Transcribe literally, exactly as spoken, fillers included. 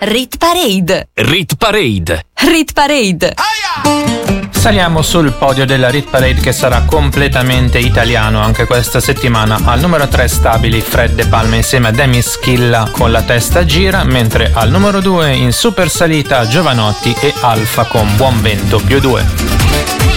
Rit Parade. Rit Parade. Rit Parade. Saliamo sul podio della Rit Parade, che sarà completamente italiano anche questa settimana. Al numero tre stabili Fred De Palma insieme a Demi Schilla con La testa gira, mentre al numero due in super salita Giovanotti e Alfa con Buon vento più due.